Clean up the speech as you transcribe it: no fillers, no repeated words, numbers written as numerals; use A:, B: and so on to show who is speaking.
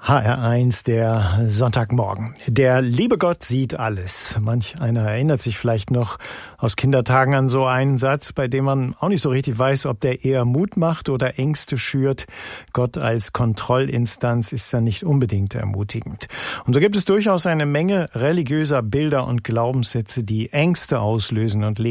A: HR1, der Sonntagmorgen. Der liebe Gott sieht alles. Manch einer erinnert sich vielleicht noch aus Kindertagen an so einen Satz, bei dem man auch nicht so richtig weiß, ob der eher Mut macht oder Ängste schürt. Gott als Kontrollinstanz ist ja nicht unbedingt ermutigend. Und so gibt es durchaus eine Menge religiöser Bilder und Glaubenssätze, die Ängste auslösen und